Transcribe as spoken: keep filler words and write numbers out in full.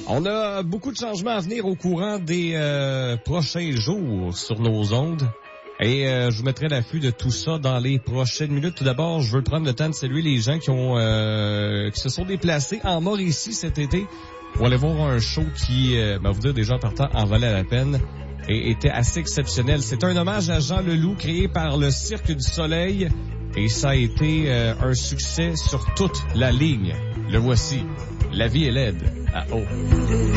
On a beaucoup de changements à venir au courant des euh, prochains jours sur nos ondes. Et euh, je vous mettrai l'affût de tout ça dans les prochaines minutes. Tout d'abord, je veux prendre le temps de saluer les gens qui ont euh, qui se sont déplacés en Mauricie cet été pour aller voir un show qui, euh, ben, vous dire déjà en partant, en valait la peine et était assez exceptionnel. C'est un hommage à Jean Leloup créé par le Cirque du Soleil et ça a été euh, un succès sur toute la ligne. Le voici. La vie est laide à eau.